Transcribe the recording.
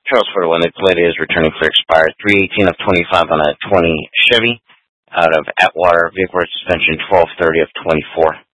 Charles for the one. The plate is returning clear expired. 318 of 25 on a 20 Chevy out of Atwater. Vehicle suspension 1230 of 24.